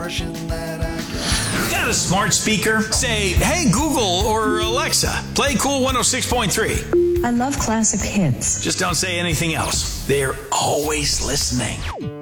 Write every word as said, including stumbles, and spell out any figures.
impression that I get. Got a smart speaker? Say, hey Google or Alexa, play Cool one oh six point three. I love classic hits. Just don't say anything else. They're always listening.